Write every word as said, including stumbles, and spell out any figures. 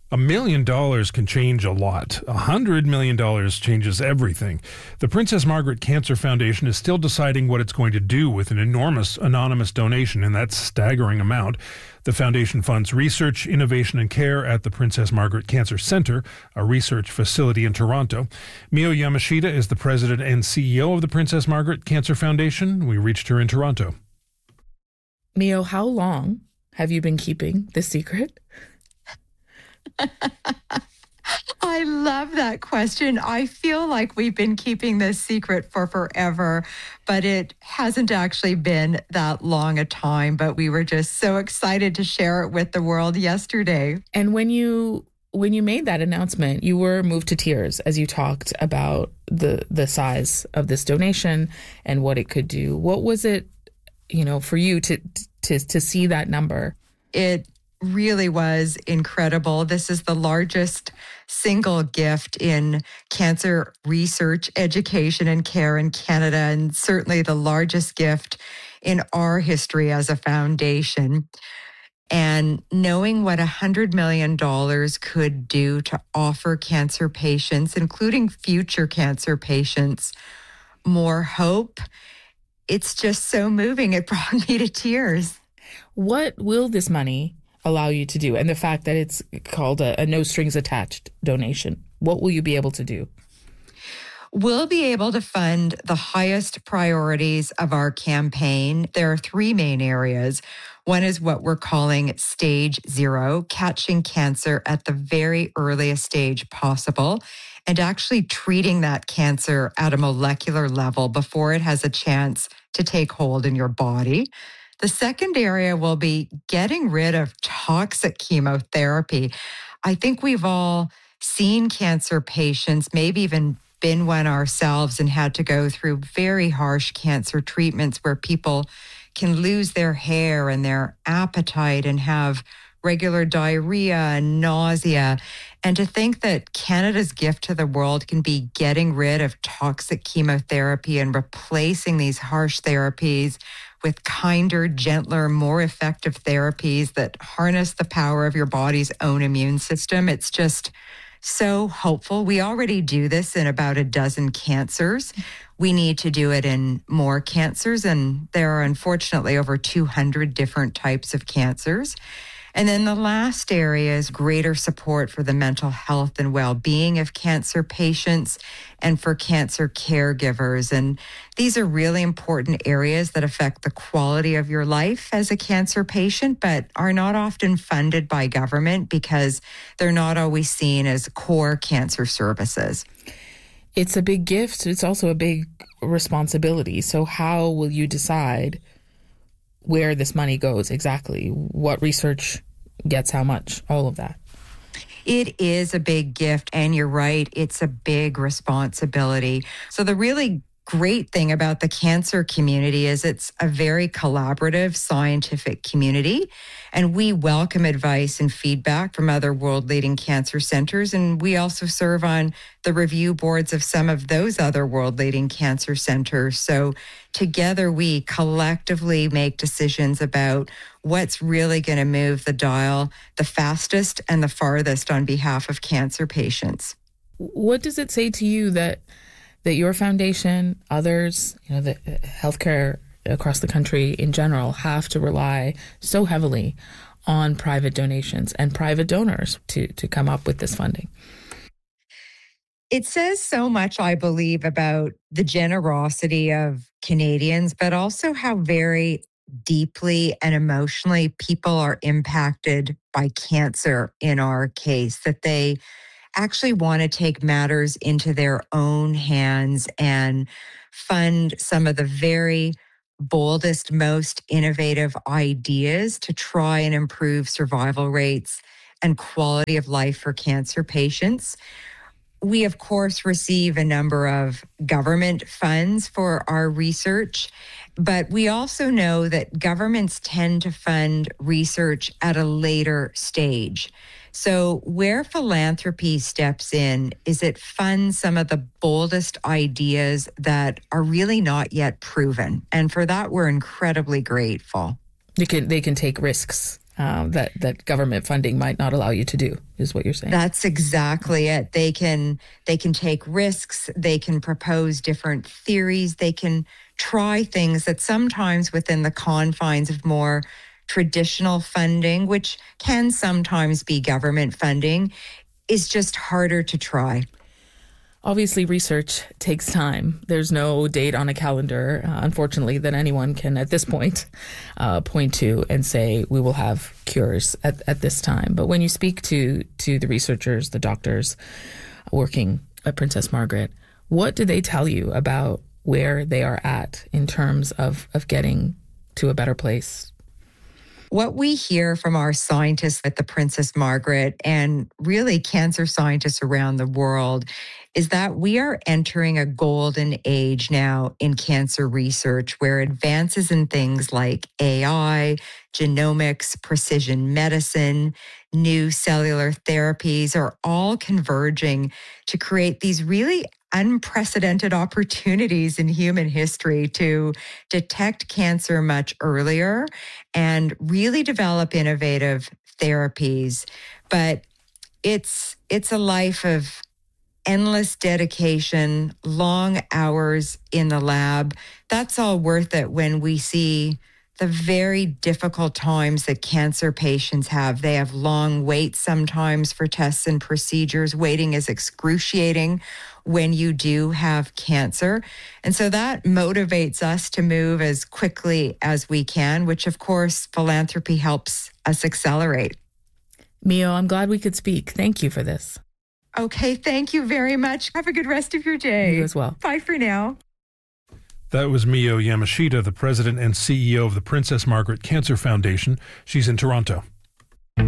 A million dollars can change a lot. A hundred million dollars changes everything. The Princess Margaret Cancer Foundation is still deciding what it's going to do with an enormous anonymous donation, and that's staggering amount. The foundation funds research, innovation, and care at the Princess Margaret Cancer Centre, a research facility in Toronto. Mio Yamashita is the president and C E O of the Princess Margaret Cancer Foundation. We reached her in Toronto. Mio, how long have you been keeping this secret? I love that question. I feel like we've been keeping this secret for forever, but it hasn't actually been that long a time. But we were just so excited to share it with the world yesterday. And when you when you made that announcement, you were moved to tears as you talked about the the size of this donation and what it could do. What was it, you know, for you to to to see that number? It really was incredible. This is the largest single gift in cancer research, education, and care in Canada, and certainly the largest gift in our history as a foundation. And knowing what one hundred million dollars could do to offer cancer patients, including future cancer patients, more hope, it's just so moving. It brought me to tears. What will this money allow you to do? And the fact that it's called a, a no strings attached donation, what will you be able to do? We'll be able to fund the highest priorities of our campaign. There are three main areas. One is what we're calling stage zero, catching cancer at the very earliest stage possible and actually treating that cancer at a molecular level before it has a chance to take hold in your body. The second area will be getting rid of toxic chemotherapy. I think we've all seen cancer patients, maybe even been one ourselves, and had to go through very harsh cancer treatments where people can lose their hair and their appetite and have regular diarrhea and nausea. And to think that Canada's gift to the world can be getting rid of toxic chemotherapy and replacing these harsh therapies with kinder, gentler, more effective therapies that harness the power of your body's own immune system. It's just so hopeful. We already do this in about a dozen cancers. We need to do it in more cancers, and there are unfortunately over two hundred different types of cancers. And then the last area is greater support for the mental health and well-being of cancer patients and for cancer caregivers. And these are really important areas that affect the quality of your life as a cancer patient, but are not often funded by government because they're not always seen as core cancer services. It's a big gift. It's also a big responsibility. So how will you decide where this money goes exactly? What research gets how much? All of that. It is a big gift, and you're right, it's a big responsibility. So the really great thing about the cancer community is it's a very collaborative scientific community, and we welcome advice and feedback from other world-leading cancer centers, and we also serve on the review boards of some of those other world-leading cancer centers. So together we collectively make decisions about what's really going to move the dial the fastest and the farthest on behalf of cancer patients. What does it say to you that that your foundation, others, you know, the healthcare across the country in general have to rely so heavily on private donations and private donors to, to come up with this funding? It says so much, I believe, about the generosity of Canadians, but also how very deeply and emotionally people are impacted by cancer in our case, that they actually want to take matters into their own hands and fund some of the very boldest, most innovative ideas to try and improve survival rates and quality of life for cancer patients. We, of course, receive a number of government funds for our research, but we also know that governments tend to fund research at a later stage. So where philanthropy steps in is it funds some of the boldest ideas that are really not yet proven. And for that, we're incredibly grateful. They can, they can take risks um, that, that government funding might not allow you to do, is what you're saying. That's exactly it. They can they can take risks. They can propose different theories. They can try things that sometimes within the confines of more traditional funding, which can sometimes be government funding, is just harder to try. Obviously, research takes time. There's no date on a calendar, uh, unfortunately, that anyone can at this point uh, point to and say we will have cures at, at this time. But when you speak to to the researchers, the doctors working at Princess Margaret, what do they tell you about where they are at in terms of, of getting to a better place? What we hear from our scientists at the Princess Margaret and really cancer scientists around the world is that we are entering a golden age now in cancer research where advances in things like A I, genomics, precision medicine, new cellular therapies are all converging to create these really unprecedented opportunities in human history to detect cancer much earlier and really develop innovative therapies. But it's it's a life of endless dedication, long hours in the lab. That's all worth it when we see the very difficult times that cancer patients have. They have long waits sometimes for tests and procedures. Waiting is excruciating when you do have cancer. And so that motivates us to move as quickly as we can, which of course philanthropy helps us accelerate. Mio, I'm glad we could speak. Thank you for this. Okay, thank you very much. Have a good rest of your day. You as well. Bye for now. That was Mio Yamashita, the president and C E O of the Princess Margaret Cancer Foundation. She's in Toronto.